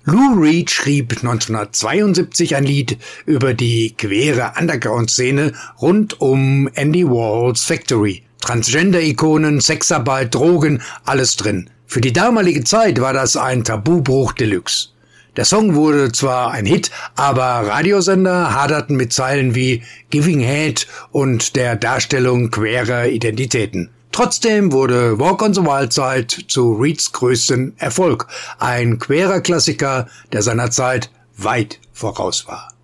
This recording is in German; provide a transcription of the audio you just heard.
Lou Reed schrieb 1972 ein Lied über die queere Underground-Szene rund um Andy Warhols Factory. Transgender-Ikonen, Sexarbeit, Drogen, alles drin. Für die damalige Zeit war das ein Tabubruch Deluxe. Der Song wurde zwar ein Hit, aber Radiosender haderten mit Zeilen wie Giving Head und der Darstellung queerer Identitäten. Trotzdem wurde Walk on the Wild Side zu Reeds größten Erfolg. Ein queerer Klassiker, der seiner Zeit weit voraus war.